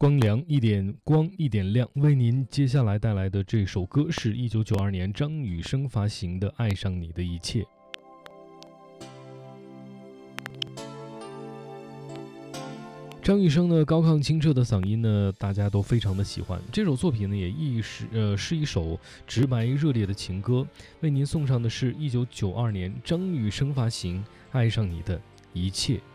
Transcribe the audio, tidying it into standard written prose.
光良一点光一点亮，为您接下来带来的这首歌是1992年张雨生发行的《爱上你的一切》。张雨生呢高亢清澈的嗓音呢，大家都非常的喜欢。这首作品呢也是一首直白热烈的情歌，为您送上的是1992年张雨生发行《爱上你的一切》。